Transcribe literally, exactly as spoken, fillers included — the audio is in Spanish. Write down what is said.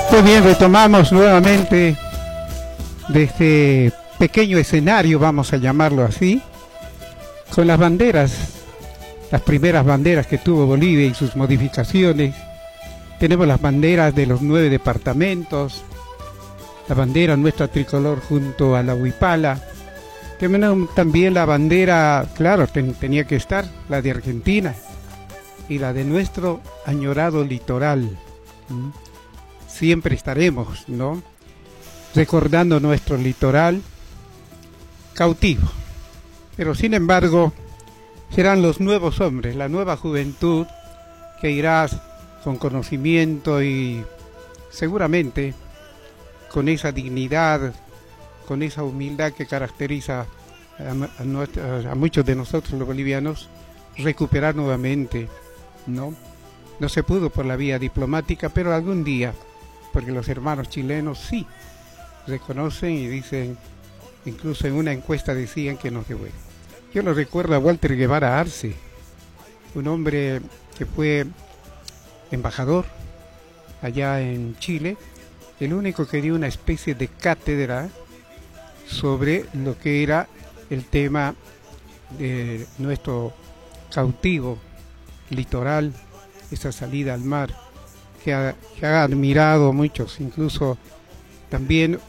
Muy bien, retomamos nuevamente de este pequeño escenario, vamos a llamarlo así, con las banderas, las primeras banderas que tuvo Bolivia y sus modificaciones. Tenemos las banderas de los nueve departamentos, la bandera nuestra tricolor junto a la huipala. Tenemos también la bandera, claro, ten, tenía que estar, la de Argentina y la de nuestro añorado litoral. ¿Mm? Siempre estaremos, ¿no?, recordando nuestro litoral cautivo. Pero sin embargo, serán los nuevos hombres, la nueva juventud que irá con conocimiento y seguramente con esa dignidad, con esa humildad que caracteriza a, a, nuestra, a muchos de nosotros los bolivianos, recuperar nuevamente, ¿no? No se pudo por la vía diplomática, pero algún día, porque los hermanos chilenos sí reconocen y dicen, incluso en una encuesta decían que nos devuelven. Yo lo recuerdo a Walter Guevara Arce, un hombre que fue embajador allá en Chile, el único que dio una especie de cátedra sobre lo que era el tema de nuestro cautivo litoral, esa salida al mar, que ha, que ha admirado a muchos, incluso también